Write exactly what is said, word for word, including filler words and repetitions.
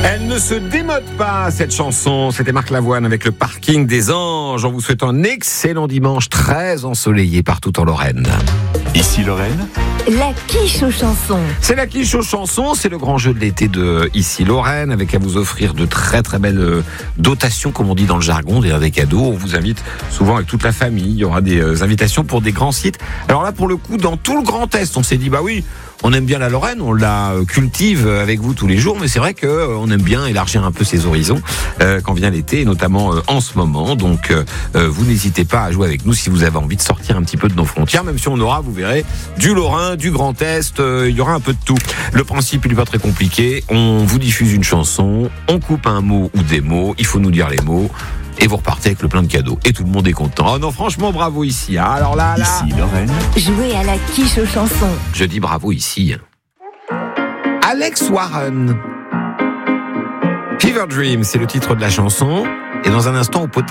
Elle ne se démode pas, cette chanson. C'était Marc Lavoine avec le Parking des Anges. On vous souhaite un excellent dimanche très ensoleillé partout en Lorraine. Ici Lorraine, la quiche aux chansons. C'est la quiche aux chansons, c'est le grand jeu de l'été de Ici Lorraine, avec à vous offrir de très très belles dotations, comme on dit dans le jargon, des cadeaux. On vous invite souvent avec toute la famille. Il y aura des invitations pour des grands sites. Alors là, pour le coup, dans tout le Grand Est, on s'est dit, bah oui, on aime bien la Lorraine, on la cultive avec vous tous les jours, mais c'est vrai qu'on aime bien élargir un peu ses horizons euh, quand vient l'été, et notamment euh, en ce moment. Donc, euh, vous n'hésitez pas à jouer avec nous si vous avez envie de sortir un petit peu de nos frontières, même si on aura, vous verrez, du Lorrain, du Grand Est, euh, il y aura un peu de tout. Le principe, il n'est pas très compliqué. On vous diffuse une chanson, on coupe un mot ou des mots, il faut nous dire les mots. Et vous repartez avec le plein de cadeaux. Et tout le monde est content. Oh non, franchement, bravo ici. Hein. Alors là, là... Ici Lorraine. Jouez à la quiche aux chansons. Je dis bravo ici. Alex Warren. Fever Dream, c'est le titre de la chanson. Et dans un instant, au potage.